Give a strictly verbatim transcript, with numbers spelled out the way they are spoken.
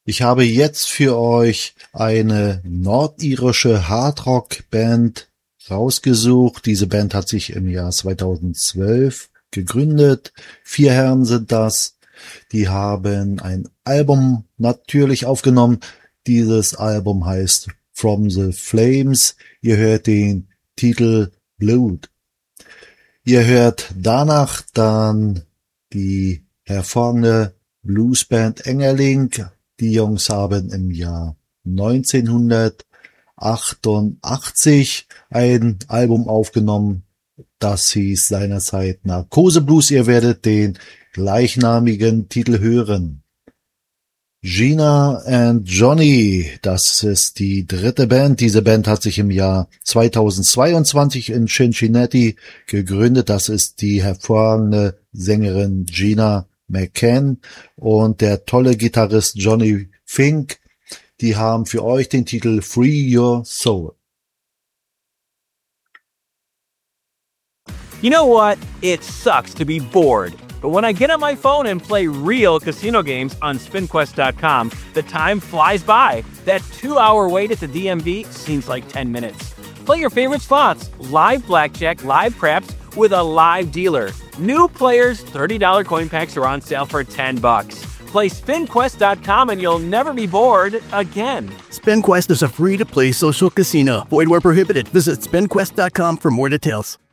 Ich habe jetzt für euch eine nordirische Hardrock-Band rausgesucht. Diese Band hat sich im Jahr zweitausendzwölf gegründet. Vier Herren sind das. Die haben ein Album natürlich aufgenommen. Dieses Album heißt From the Flames. Ihr hört den Titel Blood. Ihr hört danach dann die hervorragende Bluesband Engerling. Die Jungs haben im Jahr neunzehnhundertachtundachtzig ein Album aufgenommen. Das hieß seinerzeit Narkose Blues. Ihr werdet den gleichnamigen Titel hören. Gina and Johnny, das ist die dritte Band. Diese Band hat sich im Jahr zweitausendzweiundzwanzig in Cincinnati gegründet. Das ist die hervorragende Sängerin Gina McCann und der tolle Gitarrist Johnny Fink. Die haben für euch den Titel Free Your Soul. You know what? It sucks to be bored. But when I get on my phone and play real casino games on spin quest dot com, the time flies by. That two-hour wait at the D M V seems like ten minutes. Play your favorite slots, live blackjack, live craps, with a live dealer. New players, thirty dollars coin packs are on sale for ten bucks. Play spin quest dot com and you'll never be bored again. SpinQuest is a free-to-play social casino. Void where prohibited. Visit spin quest dot com for more details.